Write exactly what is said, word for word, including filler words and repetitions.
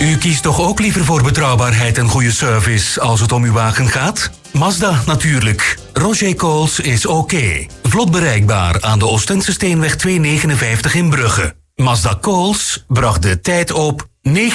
U kiest toch ook liever voor betrouwbaarheid en goede service als het om uw wagen gaat? Mazda natuurlijk. Roger Coles is oké. Vlot bereikbaar aan de Oostende Steenweg tweehonderdnegenenvijftig in Brugge. Mazda Coles bracht de tijd op negen